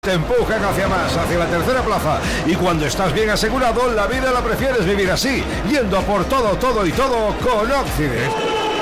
Te empujan hacia más, hacia la tercera plaza. Y cuando estás bien asegurado, la vida la prefieres vivir así, yendo a por todo, todo y todo con Occident.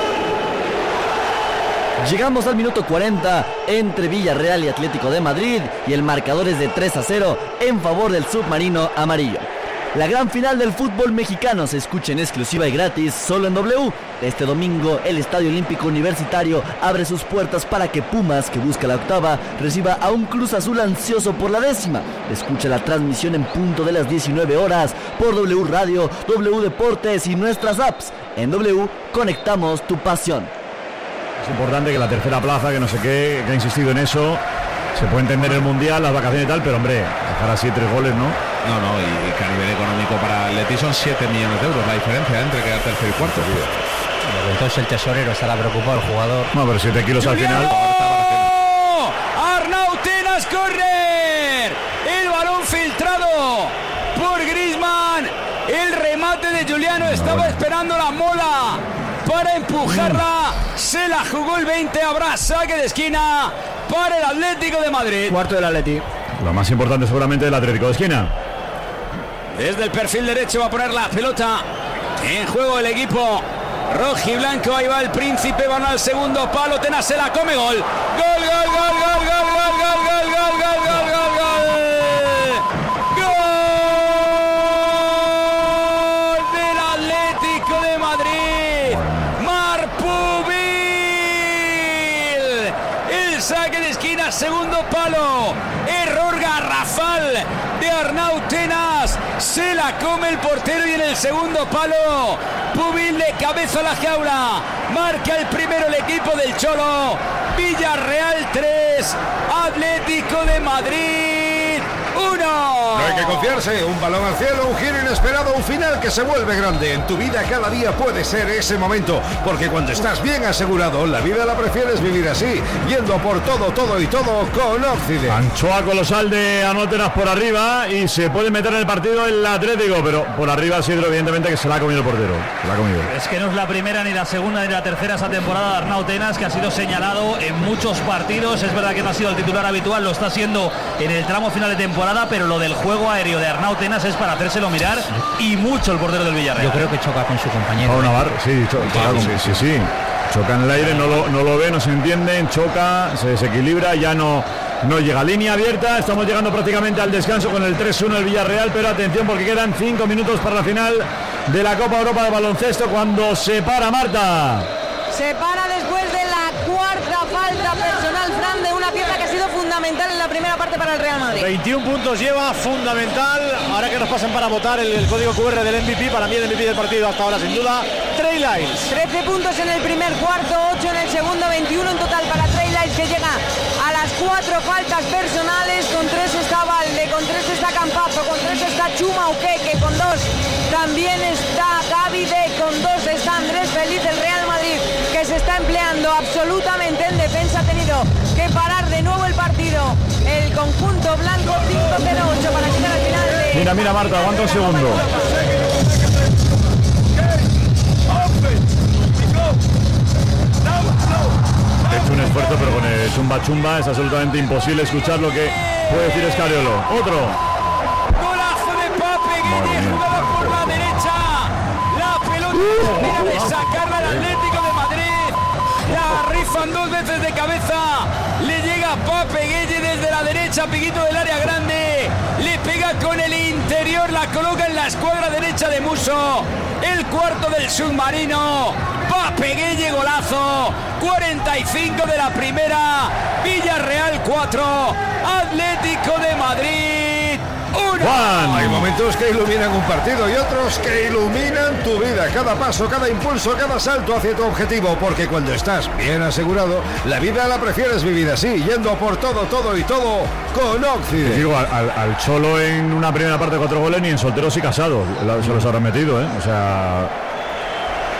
Llegamos al minuto 40 entre Villarreal y Atlético de Madrid y el marcador es de 3-0 en favor del submarino amarillo. La gran final del fútbol mexicano se escucha en exclusiva y gratis solo en W. Este domingo el Estadio Olímpico Universitario abre sus puertas para que Pumas, que busca la octava, reciba a un Cruz Azul ansioso por la 10ª. Escucha la transmisión en punto de las 19 horas por W Radio, W Deportes y nuestras apps. En W conectamos tu pasión. Es importante que la tercera plaza, que no sé qué, que ha insistido en eso. Se puede entender el Mundial, las vacaciones y tal, pero hombre, dejar así 3 goles, ¿no? No, y que a nivel económico para el Atleti son 7 millones de euros la diferencia entre quedar tercero y cuarto. Entonces el tesorero estará preocupado, el jugador. No, pero 7 kilos al final. Arnau Tenas correr. El balón filtrado por Griezmann. El remate de Juliano estaba esperando la mola para empujarla. Se la jugó el 20. Habrá saque de esquina para el Atlético de Madrid. Cuarto del Atleti. Lo más importante seguramente del Atlético de esquina. Desde el perfil derecho va a poner la pelota en juego el equipo rojiblanco. Ahí va el Príncipe, van al segundo palo. Tenas se la come, gol. Gol, gol, gol, gol, gol, gol, gol, gol, gol, gol, gol, gol, gol. Gol del Atlético de Madrid. Marpubil. El saque de esquina, segundo palo. Error garrafal de Arnau Tenas. Se la come el portero y en el segundo palo Pubil de cabeza a la jaula. Marca el primero el equipo del Cholo. Villarreal 3, Atlético de Madrid 1. No hay que confiarse, un balón al cielo, un giro inesperado, un final que se vuelve grande. En tu vida cada día puede ser ese momento, porque cuando estás bien asegurado, la vida la prefieres vivir así, yendo por todo, todo y todo con Occident. Anchoa colosal de Anótenas por arriba y se puede meter en el partido el Atlético, pero por arriba Sidro evidentemente que se la ha comido el portero. Se la ha comido. Es que no es la primera, ni la segunda, ni la tercera esa temporada de Arnau Tenas, que ha sido señalado en muchos partidos. Es verdad que no ha sido el titular habitual, lo está siendo en el tramo final de temporada, pero lo del juego aéreo de Arnau Tenas es para hacérselo mirar y mucho el portero del Villarreal. Yo creo que choca con su compañero. Pablo Navarro, sí, choca sí. Choca en el aire, no lo ve, no se entiende, choca, se desequilibra, ya no llega. Línea abierta, estamos llegando prácticamente al descanso con el 3-1 el Villarreal, pero atención porque quedan 5 minutos para la final de la Copa Europa de baloncesto cuando se para Marta. Se para después de la cuarta falta personal, Fran, de una pieza que ha sido fundamental en la primera parte para el Real Madrid. 21 puntos lleva, fundamental. Ahora que nos pasan para votar el código QR del MVP, para mí el MVP del partido hasta ahora sin duda, Trey Lyles. 13 puntos en el primer cuarto, 8 en el segundo, 21 en total para Trey Lyles, que llega a las 4 faltas personales. Con 3 está Valde, con 3 está Campazo, con 3 está Chuma Uqueque, con 2 también está Davide, con 2 está Andrés Feliz del Real Madrid, que se está empleando absolutamente en defensa. Ha tenido que parar de nuevo el partido el conjunto blanco. 5-0-8 para llegar al final de... Mira Marta, aguanta un segundo. He hecho un esfuerzo, pero con el chumba es absolutamente imposible escuchar lo que puede decir Escariolo. Otro golazo de Pape Gueye, jugada por la derecha. La pelota termina de sacarla al Atlético de Madrid. La rifan 2 veces de cabeza. Le llega Pape Gueye desde la derecha, piquito del área grande. Le pega con el interior, la coloca en la escuadra derecha de Musso. El cuarto del submarino. Pape Gueye, golazo. 45 de la primera. Villarreal 4, Atlético de Madrid 1. Hay momentos que iluminan un partido y otros que iluminan tu vida. Cada paso, cada impulso, cada salto hacia tu objetivo. Porque cuando estás bien asegurado, la vida la prefieres vivir así, yendo por todo, todo y todo con Occident. Digo, al Cholo en una primera parte de 4 goles, ni en solteros y casados se los habrán metido, ¿eh? O sea...